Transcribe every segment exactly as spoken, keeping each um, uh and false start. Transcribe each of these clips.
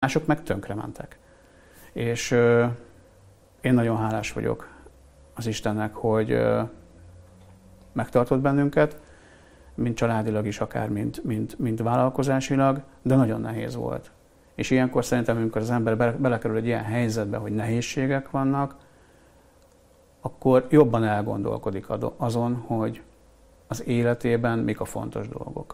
mások meg tönkrementek. És ö, én nagyon hálás vagyok az Istennek, hogy ö, megtartott bennünket, mind családilag is, akár mind, mind, mind vállalkozásilag, de nagyon nehéz volt. És ilyenkor szerintem, amikor az ember be, belekerül egy ilyen helyzetbe, hogy nehézségek vannak, akkor jobban elgondolkodik azon, hogy az életében mik a fontos dolgok.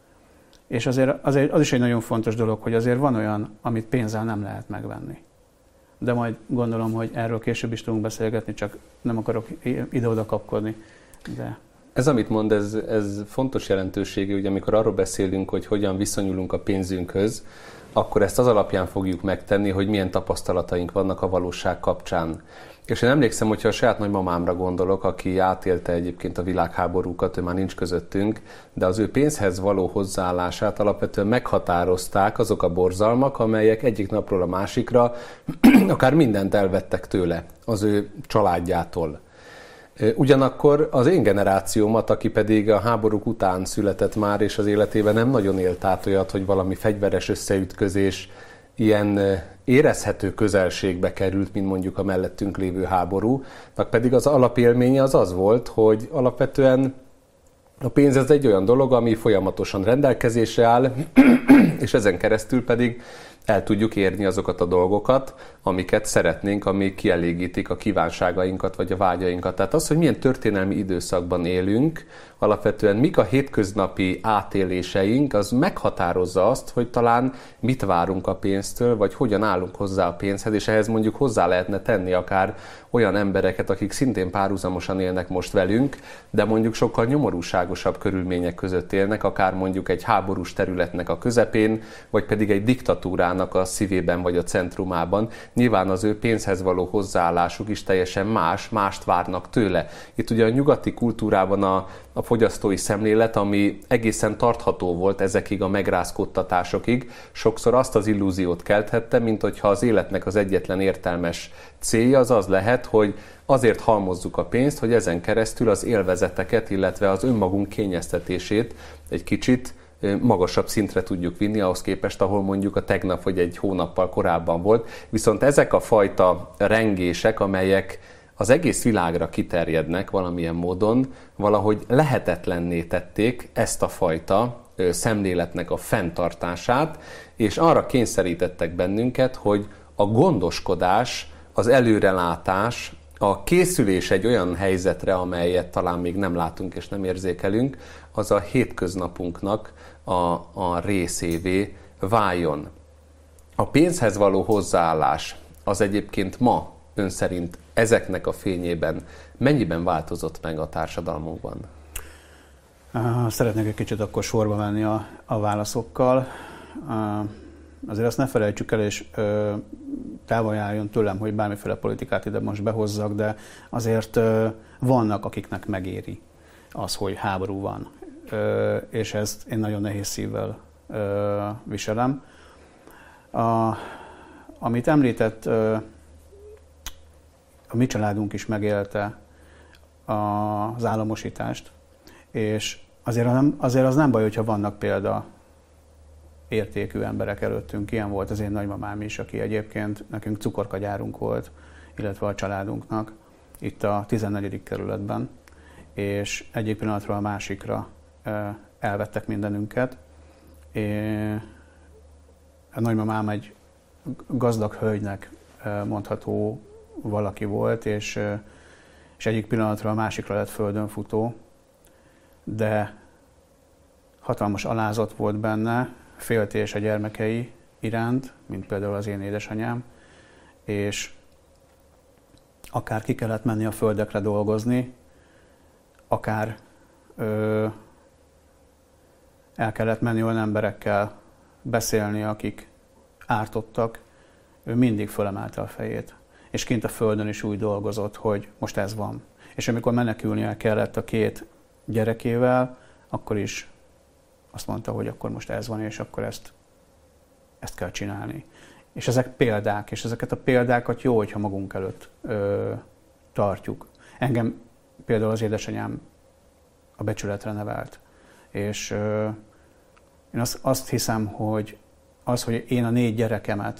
És azért, azért az is egy nagyon fontos dolog, hogy azért van olyan, amit pénzzel nem lehet megvenni. De majd gondolom, hogy erről később is tudunk beszélgetni, csak nem akarok ide-oda kapkodni. De... Ez, amit mond, ez, ez fontos jelentőségű, hogy amikor arról beszélünk, hogy hogyan viszonyulunk a pénzünkhöz, akkor ezt az alapján fogjuk megtenni, hogy milyen tapasztalataink vannak a valóság kapcsán. És én emlékszem, hogyha a saját nagymamámra gondolok, aki átélte egyébként a világháborúkat, ő már nincs közöttünk, de az ő pénzhez való hozzáállását alapvetően meghatározták azok a borzalmak, amelyek egyik napról a másikra akár mindent elvettek tőle, az ő családjától. Ugyanakkor az én generációmat, aki pedig a háborúk után született már, és az életében nem nagyon élt át olyat, hogy valami fegyveres összeütközés ilyen érezhető közelségbe került, mint mondjuk a mellettünk lévő háborúnak pedig az alapélménye az az volt, hogy alapvetően a pénz ez egy olyan dolog, ami folyamatosan rendelkezésre áll, és ezen keresztül pedig el tudjuk érni azokat a dolgokat, amiket szeretnénk, amik kielégítik a kívánságainkat vagy a vágyainkat. Tehát az, hogy milyen történelmi időszakban élünk, alapvetően mik a hétköznapi átéléseink, az meghatározza azt, hogy talán mit várunk a pénztől, vagy hogyan állunk hozzá a pénzhez, és ehhez mondjuk hozzá lehetne tenni akár olyan embereket, akik szintén párhuzamosan élnek most velünk, de mondjuk sokkal nyomorúságosabb körülmények között élnek, akár mondjuk egy háborús területnek a közepén, vagy pedig egy diktatúrának a szívében vagy a centrumában. Nyilván az ő pénzhez való hozzáállásuk is teljesen más, mást várnak tőle. Itt ugye a nyugati kultúrában a, a fogyasztói szemlélet, ami egészen tartható volt ezekig a megrázkódtatásokig, sokszor azt az illúziót kelthette, mint hogyha az életnek az egyetlen értelmes célja az az lehet, hogy azért halmozzuk a pénzt, hogy ezen keresztül az élvezeteket, illetve az önmagunk kényeztetését egy kicsit magasabb szintre tudjuk vinni, ahhoz képest, ahol mondjuk a tegnap vagy egy hónappal korábban volt. Viszont ezek a fajta rengések, amelyek az egész világra kiterjednek valamilyen módon, valahogy lehetetlenné tették ezt a fajta szemléletnek a fenntartását, és arra kényszerítettek bennünket, hogy a gondoskodás, az előrelátás, a készülés egy olyan helyzetre, amelyet talán még nem látunk és nem érzékelünk, az a hétköznapunknak a, a részévé váljon. A pénzhez való hozzáállás az egyébként ma ön szerint ezeknek a fényében mennyiben változott meg a társadalmunkban? Szeretnék egy kicsit akkor sorba menni a, a válaszokkal. Azért azt ne felejtsük el, és távol járjon tőlem, hogy bármiféle politikát ide most behozzak, de azért vannak, akiknek megéri az, hogy háború van. És ezt én nagyon nehéz szívvel viselem. A, amit említett, a mi családunk is megélte az államosítást, és azért, azért az nem baj, hogyha vannak példa értékű emberek előttünk. Ilyen volt az én nagymamám is, aki egyébként nekünk cukorkagyárunk volt, illetve a családunknak itt a tizennegyedik kerületben, és egyik pillanatról a másikra elvettek mindenünket. A nagymamám egy gazdag hölgynek mondható valaki volt, és, és egyik pillanatról a másikra lett földönfutó, de hatalmas alázat volt benne, féltés a gyermekei iránt, mint például az én édesanyám, és akár ki kellett menni a földekre dolgozni, akár ö, el kellett menni olyan emberekkel beszélni, akik ártottak, ő mindig fölemelte a fejét. És kint a földön is úgy dolgozott, hogy most ez van. És amikor menekülnie kellett a két gyerekével, akkor is azt mondta, hogy akkor most ez van, és akkor ezt, ezt kell csinálni. És ezek példák, és ezeket a példákat jó, hogyha magunk előtt ö, tartjuk. Engem például az édesanyám a becsületre nevelt. És ö, én azt, azt hiszem, hogy az, hogy én a négy gyerekemet